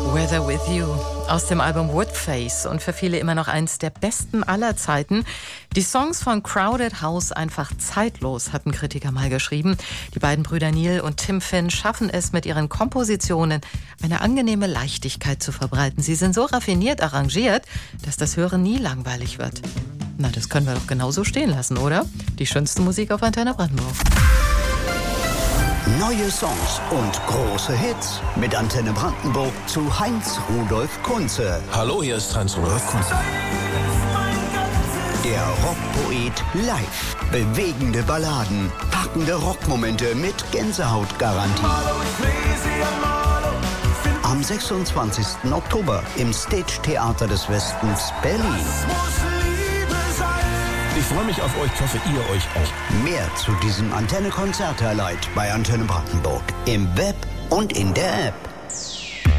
Weather With You aus dem Album Woodface und für viele immer noch eins der besten aller Zeiten. Die Songs von Crowded House einfach zeitlos, hatten Kritiker mal geschrieben. Die beiden Brüder Neil und Tim Finn schaffen es mit ihren Kompositionen, eine angenehme Leichtigkeit zu verbreiten. Sie sind so raffiniert arrangiert, dass das Hören nie langweilig wird. Na, das können wir doch genauso stehen lassen, oder? Die schönste Musik auf Antenne Brandenburg. Neue Songs und große Hits mit Antenne Brandenburg zu Heinz Rudolf Kunze. Hallo, hier ist Heinz Rudolf Kunze. Der Rockpoet live. Bewegende Balladen, packende Rockmomente mit Gänsehautgarantie. Am 26. Oktober im Stage Theater des Westens Berlin. Ich freue mich auf euch, ich hoffe, ihr euch auch. Mehr zu diesem Antenne-Konzert-Highlight bei Antenne Brandenburg im Web und in der App.